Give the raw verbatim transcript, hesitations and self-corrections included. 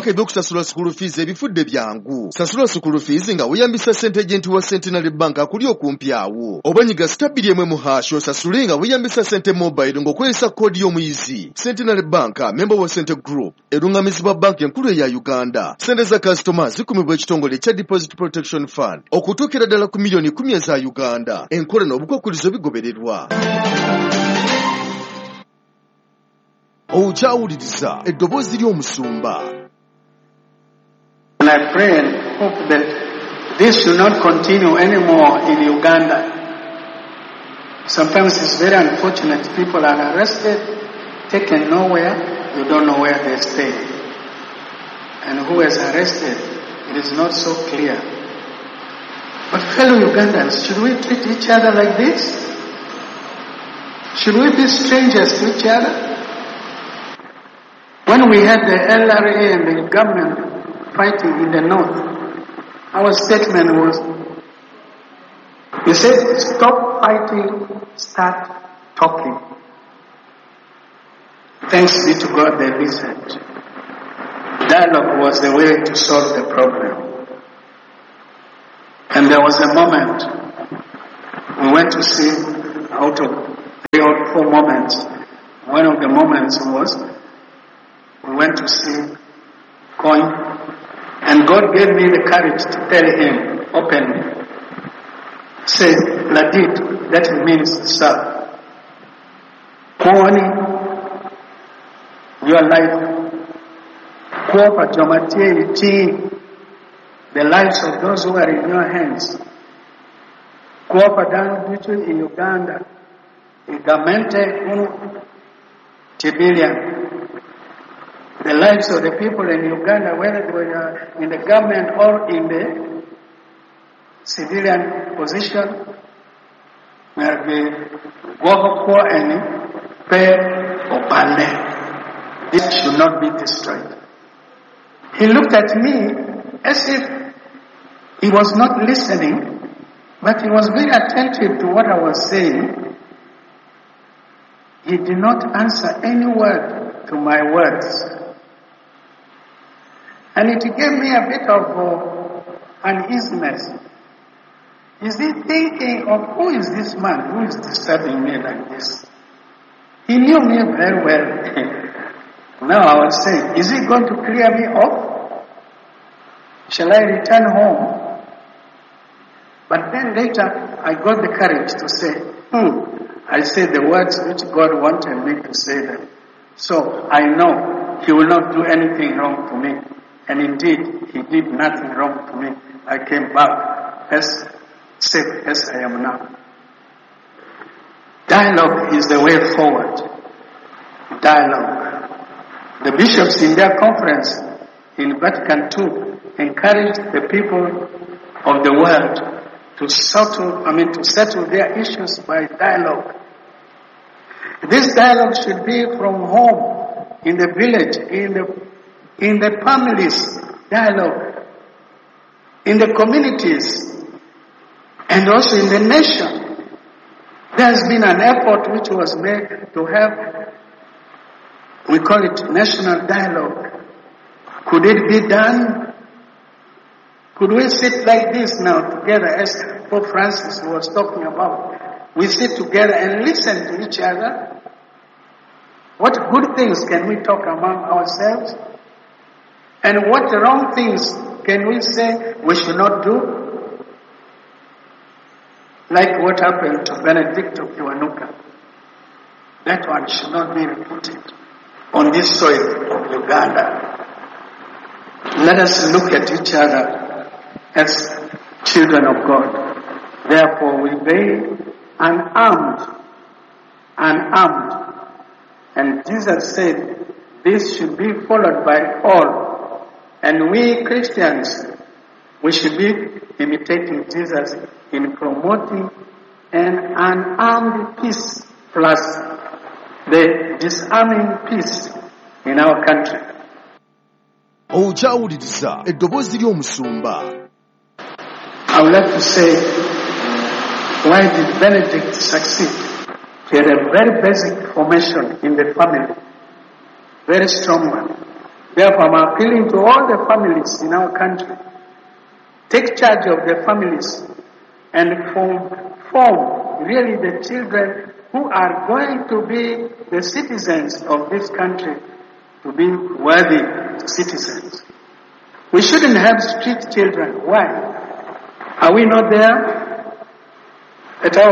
ebiwanka ebyokusasula school fees ebifudde byangu. Sasula school fees nga weeyambisa ssente agenti wa Centenary Bank akuli okumpi awo. Oba nyiga stabiri emwe mu hash osasule nga weeyambisa ssente mobile ng'okozesa koodi y'omuyizi. Centenary Bank, member wa Centre Group, erungamizibwa banka enkulu eya Uganda. Ssente za kasitoma zikumibwa ekitongole kya Deposit Protection Fund okutuukira ddala ku miliyoni kumi eza Uganda. Enkola n'obukwakkulizo bigobererwa. Okyawuliriza eddoboozi ly'omusumba. And I pray and hope that this should not continue anymore in Uganda. Sometimes it's very unfortunate. People are arrested, taken nowhere, you don't know where they stay. And who is arrested, it is not so clear. But fellow Ugandans, should we treat each other like this? Should we be strangers to each other? When we had the L R A and the government fighting in the north, our statement was, we said, stop fighting, start talking. Thanks be to God they listened. Dialogue was the way to solve the problem. And there was a moment, we went to see, out of three or four moments, one of the moments was, we went to see Coin, and God gave me the courage to tell him openly, say, Ladid, that means sir. Coin, your life, the lives of those who are in your hands. Cooperative in Uganda, Igamente unu Tibilia. The lives of the people in Uganda, whether they were in the government or in the civilian position, where they go for any pay or bale. This should not be destroyed. He looked at me as if he was not listening, but he was very attentive to what I was saying. He did not answer any word to my words. And it gave me a bit of uh, uneasiness. Is he thinking of who is this man who is disturbing me like this? He knew me very well. Now I was saying, is he going to clear me off? Shall I return home? But then later I got the courage to say, hmm, I said the words which God wanted me to say them. So I know he will not do anything wrong to me. And indeed, he did nothing wrong to me. I came back as safe as I am now. Dialogue is the way forward. Dialogue. The bishops in their conference in Vatican two encouraged the people of the world to settle, I mean, to settle their issues by dialogue. This dialogue should be from home, in the village, in the in the families, dialogue, in the communities, and also in the nation. There has been an effort which was made to have, we call it national dialogue. Could it be done? Could we sit like this now together, as Pope Francis was talking about? We sit together and listen to each other. What good things can we talk among ourselves? And what wrong things can we say we should not do? Like what happened to Benedicto Kiwanuka. That one should not be repeated on this soil of Uganda. Let us look at each other as children of God. Therefore we be unarmed, unarmed. And Jesus said this should be followed by all. And we Christians, we should be imitating Jesus in promoting an unarmed peace plus the disarming peace in our country. Okyawuliriza eddoboozi ly'omusumba. I would like to say, why did Benedict succeed? He had a very basic formation in the family, very strong one. Therefore, I'm appealing to all the families in our country. Take charge of the families and form, form really the children who are going to be the citizens of this country, to be worthy citizens. We shouldn't have street children. Why? Are we not there? At our